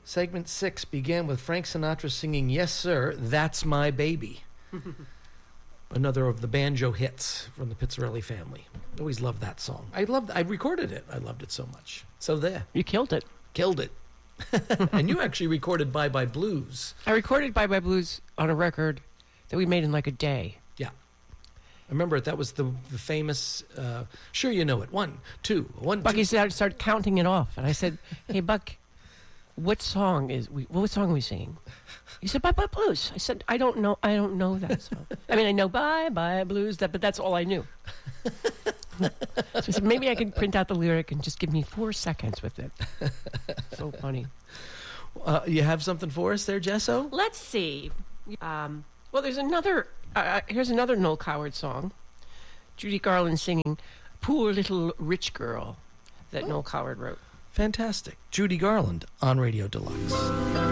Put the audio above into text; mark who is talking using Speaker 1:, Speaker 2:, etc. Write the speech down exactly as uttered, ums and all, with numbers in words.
Speaker 1: Segment six began with Frank Sinatra singing Yes Sir, That's My Baby. Another of the banjo hits from the Pizzarelli family. Always loved that song. I loved I recorded it. I loved it so much. So there.
Speaker 2: You killed it.
Speaker 1: Killed it. And you actually recorded Bye Bye Blues.
Speaker 2: I recorded Bye Bye Blues on a record that we made in like a day.
Speaker 1: Yeah. I remember it. That was the, the famous, uh, sure you know it. One, two, one,
Speaker 2: Bucky
Speaker 1: two.
Speaker 2: started, started counting it off. And I said, hey, Buck, what song is we? What song are we singing? He said, Bye Bye Blues. I said, I don't know. I don't know that song. I mean, I know Bye Bye Blues, that, but that's all I knew. So I said, maybe I could print out the lyric and just give me four seconds with it. So funny.
Speaker 1: Uh, you have something for us there, Jesso?
Speaker 2: Let's see. Um, well, there's another. Uh, here's another Noel Coward song. Judy Garland singing "Poor Little Rich Girl" that oh. Noel Coward wrote.
Speaker 1: Fantastic. Judy Garland on Radio Deluxe.